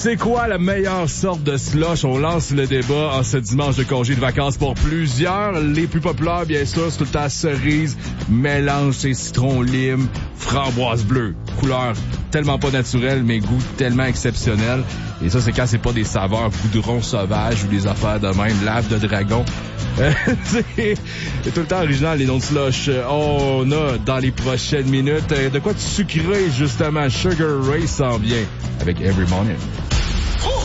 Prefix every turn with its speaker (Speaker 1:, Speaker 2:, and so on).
Speaker 1: C'est quoi la meilleure sorte de slush? On lance le débat en ce dimanche de congé de vacances pour plusieurs. Les plus populaires, bien sûr, c'est tout le temps cerise, mélange, c'est citron, lime, framboise bleue. Couleur tellement pas naturelle, mais goût tellement exceptionnel. Et ça, c'est quand c'est pas des saveurs goudron sauvage ou des affaires de même, lave de dragon. C'est tout le temps original, les noms de slush. On a, dans les prochaines minutes, de quoi te sucrer, justement. Sugar Ray s'en vient avec Every Morning.